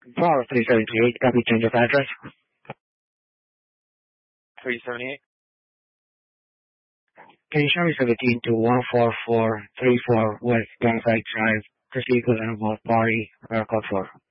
Power 3738, copy, change of address. 378. Can you show me 17 to 14434 West Gunfight Drive, Chris Eagle and Wolf Party, code 4.